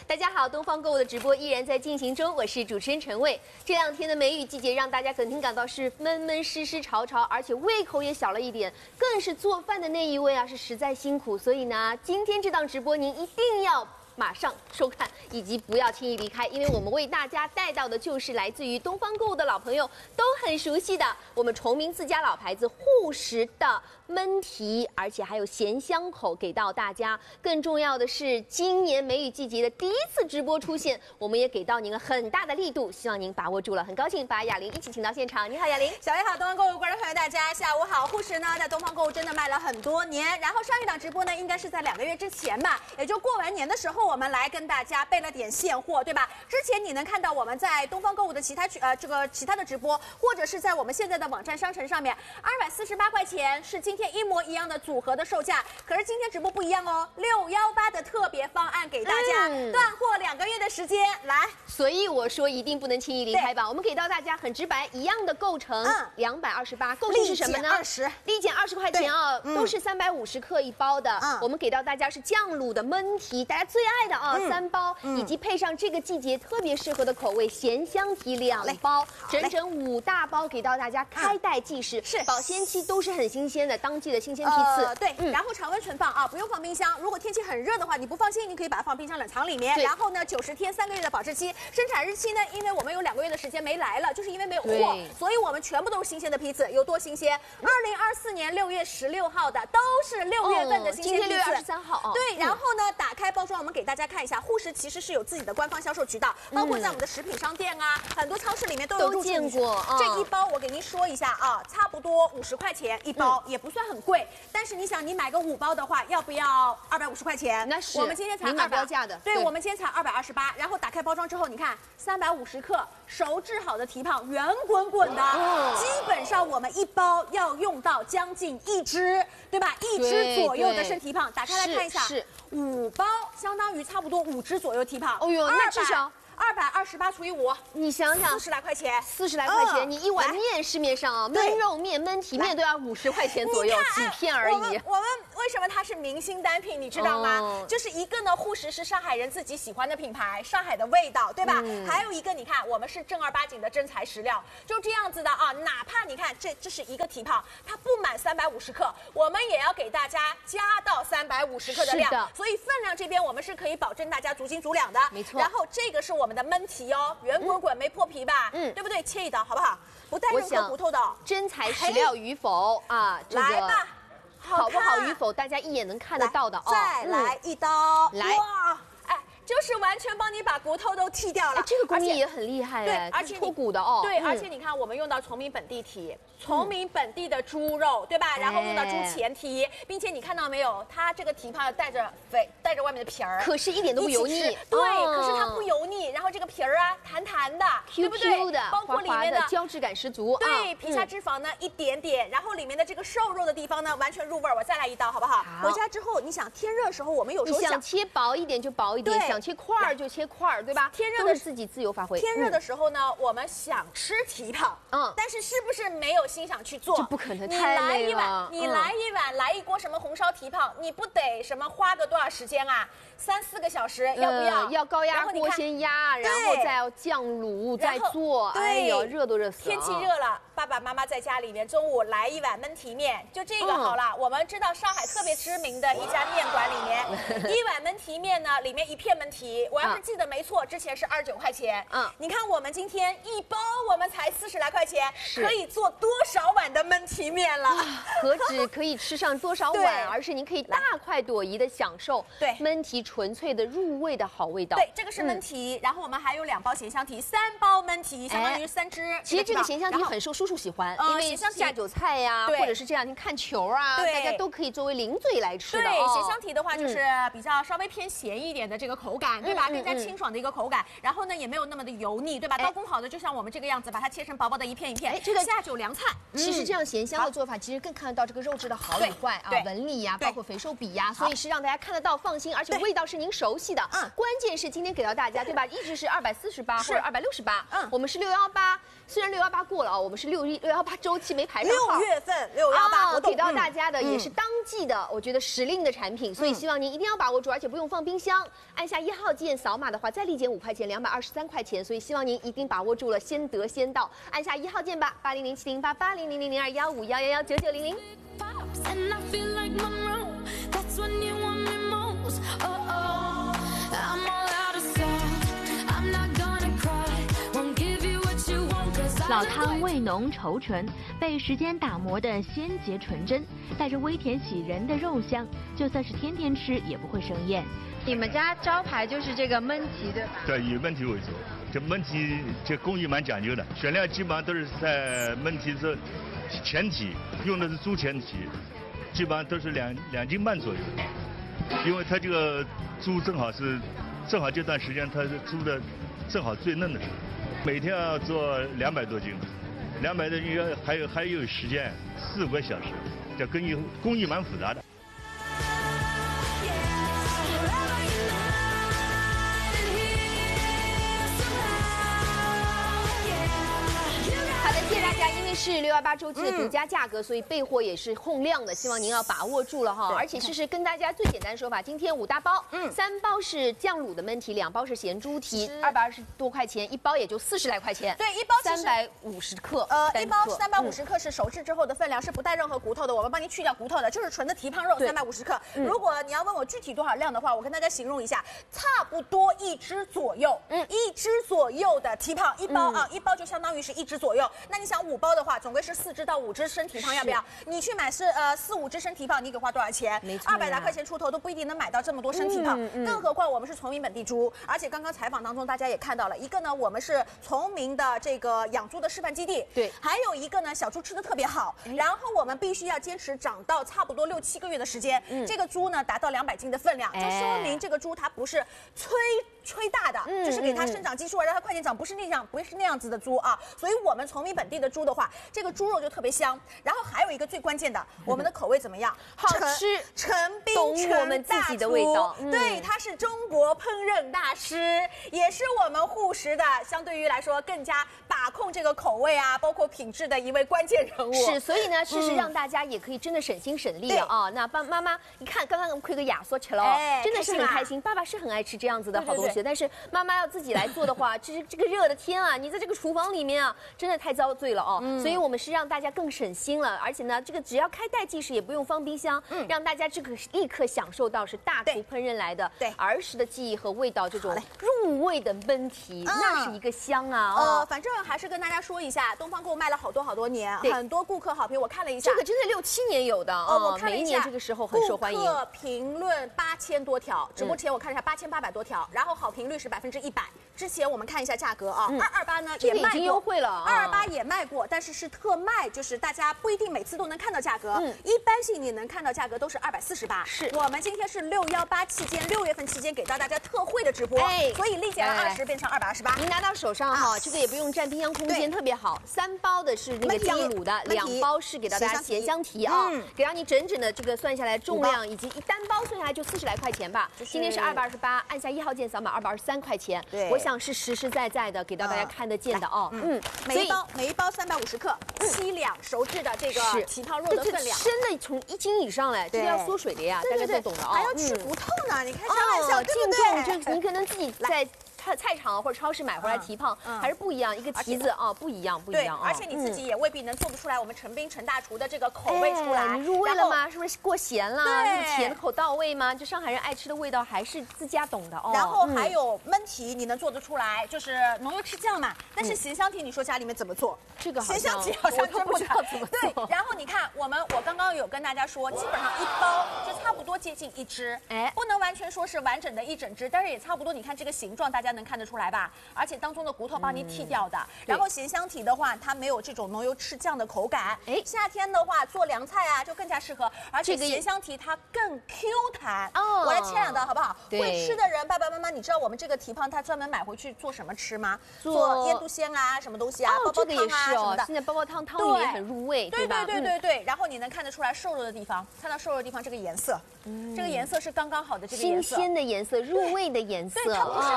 大家好，东方购物的直播依然在进行中，我是主持人陈蔚。这两天的梅雨季节，让大家肯定感到是闷闷湿湿潮潮，而且胃口也小了一点，更是做饭的那一位啊，是实在辛苦。所以呢，今天这档直播您一定要马上收看，以及不要轻易离开，因为我们为大家带到的就是来自于东方购物的老朋友都很熟悉的我们崇明自家老牌子护食的焖蹄，而且还有咸香口给到大家。更重要的是，今年梅雨季节的第一次直播出现，我们也给到您了很大的力度，希望您把握住了。很高兴把雅玲一起请到现场。你好，雅玲。 小叶好，东方购物观众朋友大家下午好。护食呢，在东方购物真的卖了很多年，然后上一档直播呢，应该是在2个月之前吧，也就过完年的时候。我们来跟大家备了点现货，对吧？之前你能看到我们在东方购物的其他的直播，或者是在我们现在的网站商城上面，248块钱是今天一模一样的组合的售价。可是今天直播不一样哦，618的特别方案给大家，断货2个月的时间来。 所以我说一定不能轻易离开吧。我们给到大家很直白，一样的构成，228，构成是什么呢？20，立减20块钱啊，都是350克一包的。我们给到大家是酱卤的焖蹄，大家最爱的啊，3包，以及配上这个季节特别适合的口味咸香蹄2包，整整5大包给到大家，开袋即食，是保鲜期都是很新鲜的，当季的新鲜批次。 对，然后常温存放啊，不用放冰箱。如果天气很热的话，你不放心，你可以把它放冰箱冷藏里面。然后呢，90天3个月的保质期，生产日期呢，因为我们有2个月的时间没来了，就是因为没有货，所以我们全部都是新鲜的批次，有多新鲜？2024年6月16号的，都是6月份的新鲜批次。 今天6月23号。 对，然后呢，打开包装，我们给大家看一下，护食其实是有自己的官方销售渠道，包括在我们的食品商店啊，很多超市里面都有入见过。 这一包我给您说一下啊，差不多50块钱一包，也不算很贵。但是你想，你买个5包的话，要不要250块钱？ 那是。 我们今天才 200标价的。 对，我们今天才228。然后打开包装之后，你看350克熟制好的蹄膀，圆滚滚的，基本上我们一包要用到将近1只，对吧？1只左右的生蹄膀，打开来看一下，是5包，相当于差不多5只左右蹄膀。 哦呦，那至少。 228除以5， 你想想 ，40来块钱 ，40来块钱，你一碗面市面上啊，焖肉面、焖蹄面都要50块钱左右，几片而已。 我们为什么它是明星单品，你知道吗？就是一个呢，护食是上海人自己喜欢的品牌，上海的味道，对吧？还有一个，你看我们是正儿八经的真材实料，就这样子的啊。哪怕你看这是一个蹄膀，它不满350克，我们也要给大家加到350克的量，所以分量这边我们是可以保证大家足斤足两的。 没错。 然后这个是我们的焖蹄哦，圆滚滚没破皮吧？对不对？切一刀好不好？不带任何骨头的， 真材实料与否啊？ 来吧， 好不好与否，大家一眼能看得到的哦。 再来一刀， 来哇！就是完全帮你把骨头都剔掉了， 这个工艺也很厉害， 对，而且脱骨的哦， 对，而且你看我们用到崇明本地蹄，崇明本地的猪肉，对吧？然后用到猪前蹄，并且你看到没有，它这个蹄膀带着外面的皮儿， 可是一点都不油腻， 对，可是它不油腻，然后这个皮儿啊，弹弹的，对不对？包括里面的胶质感十足， 对，皮下脂肪呢一点点，然后里面的这个瘦肉的地方呢完全入味儿。我再来一刀好不好？回家之后，你想天热的时候，我们有时候想切薄一点就薄一点，想切块儿就切块儿，对吧？ 天热的自己自由发挥。 天热的时候呢，我们想吃蹄膀，但是是不是没有心想去做？ 这不可能，太累了。 你来一锅什么红烧蹄膀，你不得什么花个多少时间啊？3、4个小时，要不要？ 要高压锅先压，然后再要酱卤，再做。哎呦，热都热死了。 天气热了，爸爸妈妈在家里面中午来一碗焖蹄面，就这个好了。我们知道上海特别知名的一家面馆里面，一碗焖蹄面呢，里面1片焖蹄，我要是记得没错，之前是29块钱。你看我们今天一包我们才40来块钱，可以做多少碗的焖蹄面了？ 何止可以吃上多少碗，而是您可以大快朵颐的享受焖蹄纯粹的入味的好味道。 对，这个是焖蹄，然后我们还有2包咸香蹄，3包焖蹄，相当于3只。 其实这个咸香蹄很受叔叔喜欢，因为下酒菜呀，或者是这两天看球啊，大家都可以作为零嘴来吃的。 对，咸香蹄的话就是比较稍微偏咸一点的这个口感，对吧？更加清爽的一个口感，然后呢也没有那么的油腻，对吧？刀工好的就像我们这个样子，把它切成薄薄的一片一片。这个下酒凉菜， 其实这样咸香的做法，其实更看得到这个肉质的好与坏啊，纹理呀，包括肥瘦比呀，所以是让大家看得到放心，而且味道是您熟悉的。关键是今天给到大家，对吧？一直是248或者268，我们是618，虽然618过了啊，我们是 618周期没排上号。 6月份618活动给到大家的也是当季的，我觉得时令的产品，所以希望您一定要把握住，而且不用放冰箱，按下1号键扫码的话，再立减5块钱，223块钱，所以希望您一定把握住了，先得先到，按下1号键吧，8007088000021511159900。 老汤味浓稠醇，被时间打磨的鲜洁纯真，带着微甜喜人的肉香，就算是天天吃也不会生厌。 你们家招牌就是这个焖蹄对吧？ 对，以焖蹄为主。这焖蹄这工艺蛮讲究的，选料基本上都是在焖蹄这前蹄，用的是猪前蹄，基本上都是2斤半左右，因为它这个猪正好这段时间它是猪的正好最嫩的时候。每天要做200多斤，200多斤还有时间4、5个小时，这工艺蛮复杂的。 谢谢大家，因为是618周期的独家价格，所以备货也是洪量的，希望您要把握住了哈。而且是跟大家最简单的说法，今天5大包，3包是酱卤的焖蹄，2包是咸猪蹄，220多块钱，1包也就40来块钱。 对，一包 350克， 一包350克是熟制之后的分量，是不带任何骨头的，我们帮您去掉骨头的，就是纯的蹄膀肉350克。如果你要问我具体多少量的话，我跟大家形容一下，差不多1只左右，1只左右的蹄膀，一包啊，一包就相当于是1只左右。那你想5包的话，总归是4只到5只生蹄膀，要不要？你去买是4、5只生蹄膀，你给花多少钱？200来块钱出头都不一定能买到这么多生蹄膀，更何况我们是崇明本地猪，而且刚刚采访当中大家也看到了，一个呢我们是崇明的这个养猪的示范基地， 对， 还有一个呢小猪吃的特别好，然后我们必须要坚持长到差不多6、7个月的时间，这个猪呢达到200斤的分量，就说明这个猪它不是吹大的，就是给它生长激素让它快点长，不是那样子的猪啊。所以我们崇明本地的猪的话，这个猪肉就特别香。然后还有一个最关键的，我们的口味怎么样？ 好吃， 陈冰我们自己的味道。 对，他是中国烹饪大师，也是我们护食的，相对于来说更加把控这个口味啊，包括品质的一位关键人物。 是，所以呢，事实让大家也可以真的省心省力了啊。那妈妈，你看刚刚奎哥亚索吃了，真的是很开心。爸爸是很爱吃这样子的好东西，但是妈妈要自己来做的话，这个热的天啊，你在这个厨房里面啊，真的太遭罪了哦。所以我们是让大家更省心了，而且呢，这个只要开袋即食，也不用放冰箱，让大家这个立刻享受到是大厨烹饪来的儿时的记忆和味道，这种入味的焖蹄，那是一个香啊。 反正还是跟大家说一下，东方购卖了好多年，很多顾客好评，我看了一下， 这个真的6、7年有的我看了一下， 每一年这个时候很受欢迎。 顾客评论8000多条，直播前我看了一下8800多条，然后好评率是100%。之前我们看一下价格啊，228呢也卖过， 已经优惠了 ，228也卖过，但是特卖，就是大家不一定每次都能看到价格，一般性你能看到价格都是248。 是我们今天是618期间6月份期间给到大家特惠的直播，所以立减了20变成228。 您拿到手上哈，这个也不用占冰箱空间，特别好。3包的是那个鸡卤的，2包是给到大家咸香蹄啊，给到你整整的这个算下来重量以及单包算下来就40来块钱吧。今天是228，按下1号键扫码223块钱。对，我想是实实在在的给到大家看得见的哦。 每一包350克，7两熟制的这个蹄膀肉的分量， 真的从1斤以上嘞，这个要缩水的呀，大家都懂的啊。 还要吃骨头呢，你开玩笑，对不对？ 就你可能自己在菜场或者超市买回来蹄膀还是不一样，一个蹄子啊不一样。 对，而且你自己也未必能做得出来我们陈冰陈大厨的这个口味出来。 你入味了吗？是不是过咸了？对，甜口到位吗？就上海人爱吃的味道还是自家懂的哦。 然后还有焖蹄，你能做得出来，就是浓油赤酱嘛。但是咸香蹄，你说家里面怎么做？ 这个咸香蹄好像真不知道怎么做。 对，然后你看我刚刚有跟大家说，基本上1包就差不多接近1只，不能完全说是完整的1整只，但是也差不多。你看这个形状，大家能看得出来吧？而且当中的骨头帮你剔掉的。然后咸香蹄的话，它没有这种浓油赤酱的口感。夏天的话做凉菜啊就更加适合，而且咸香蹄它更 Q 弹。我来切两刀好不好？会吃的人，爸爸妈妈，你知道我们这个蹄膀它专门买回去做什么吃吗？做腌笃鲜啊，什么东西啊，煲煲汤啊什么的。 现在煲煲汤里也很入味，对吧？ 对。然后你能看得出来瘦肉的地方，看到瘦肉的地方这个颜色，这个颜色是刚刚好的这个颜色， 新鲜的颜色，入味的颜色。 对，它不是很咸。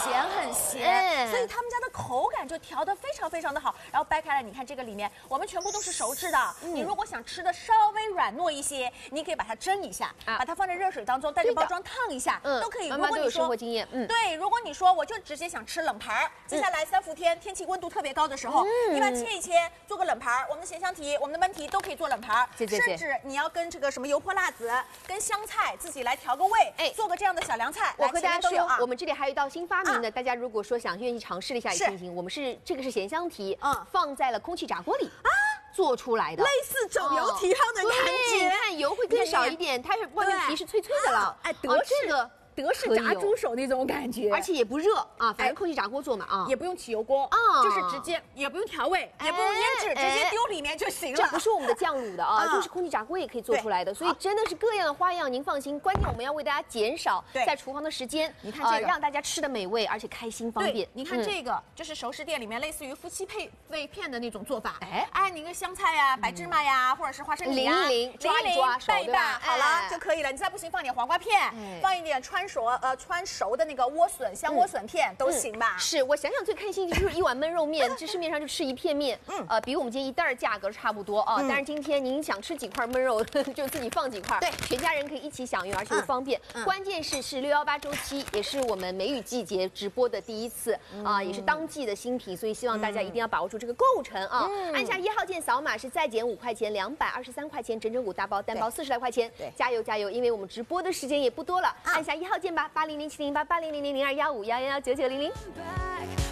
咸很咸，所以他们家的口感就调得非常的好。然后掰开来，你看这个里面我们全部都是熟制的。你如果想吃的稍微软糯一些，你可以把它蒸一下，把它放在热水当中，带着包装烫一下，都可以。 妈妈都有生活经验， 对，如果你说我就直接想吃冷盘儿，接下来3、4天天气温度特别高的时候，你把它切一切，做个冷盘儿。我们的咸香蹄、我们的焖蹄都可以做冷盘儿，甚至你要跟这个什么油泼辣子、跟香菜自己来调个味，做个这样的小凉菜。 我和大家说，我们这里还有一道新发明的，大家如果说愿意尝试一下也行行。我们这个是咸香蹄，放在了空气炸锅里做出来的， 类似整油蹄汤的感觉。 你看油会更少一点，它是外面皮是脆脆的了。 哎，德式炸猪手那种感觉， 而且也不热啊，反正空气炸锅做嘛啊， 也不用起油锅就是直接也不用调味，也不用腌制，直接丢里面就行了。 这不是我们的酱卤的啊，就是空气炸锅也可以做出来的，所以真的是各样的花样，您放心。关键我们要为大家减少在厨房的时间， 你看这个让大家吃的美味而且开心方便。 你看这个就是熟食店里面类似于夫妻配味片的那种做法，哎，你个香菜呀、白芝麻呀，或者是花生米呀， 淋一抓， 拌一拌，好了就可以了。你再不行放点黄瓜片，放一点川熟的那个莴笋香莴笋片都行吧？ 是我想想最开心就是一碗焖肉面，这市面上就吃一片面，比我们今天一袋价格差不多啊。但是今天您想吃几块焖肉，就自己放几块，对，全家人可以一起享用，而且又方便。关键是618周期，也是我们梅雨季节直播的第一次啊，也是当季的新品，所以希望大家一定要把握住这个购程啊。按下1号键扫码是再减5块钱，223块钱，整整5大包，单包40来块钱。对，加油加油，因为我们直播的时间也不多了，按下1号键吧，80070880000215111990。